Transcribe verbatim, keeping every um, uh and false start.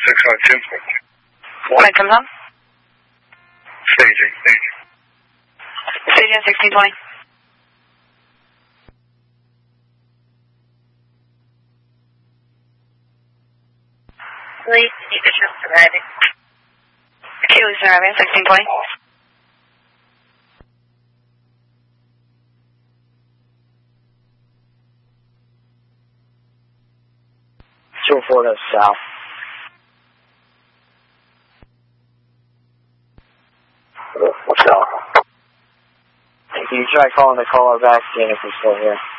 six on two. When it comes on? Staging, staging. Staging at sixteen twenty. Please, you can just arriving. Keely's arriving at sixteen twenty. two oh four to south. What's up? Can you try calling the caller back, seeing if he's still here?